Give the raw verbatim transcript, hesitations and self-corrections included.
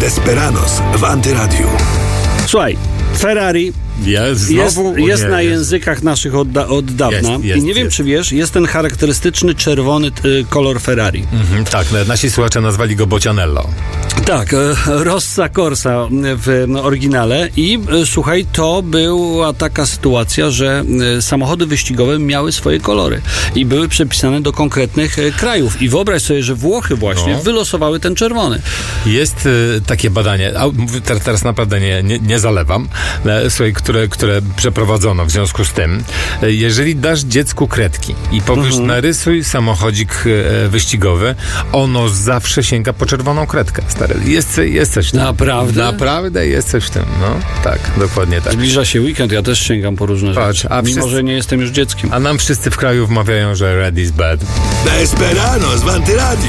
Desperados w Antyradiu. Słuchaj, Ferrari jest, jest, znowu, jest nie, na jest. językach naszych od, da, od dawna. Jest, jest, I nie wiem, jest. czy wiesz, jest ten charakterystyczny czerwony y, kolor Ferrari. Mhm, tak, nasi słuchacze nazwali go Bocianello. Tak, e, Rossa Corsa w no, oryginale i e, słuchaj, to była taka sytuacja, że e, samochody wyścigowe miały swoje kolory i były przepisane do konkretnych e, krajów. I wyobraź sobie, że Włochy właśnie No. wylosowały ten czerwony. Jest y, takie badanie, a, mówię, teraz, teraz naprawdę nie, nie, nie zalewam, e, słuchaj, które, które przeprowadzono w związku z tym. E, jeżeli dasz dziecku kredki i powiesz, Mhm. narysuj samochodzik e, wyścigowy, ono zawsze sięga po czerwoną kredkę, stary. Jest, jest coś w tym. Naprawdę? Naprawdę jest coś w tym, no. Tak, dokładnie tak. Zbliża się weekend, ja też sięgam po różne Patrz, rzeczy, a mimo wszyscy- że nie jestem już dzieckiem. A nam wszyscy w kraju wmawiają, że red is bad. Desperados w Antyradiu.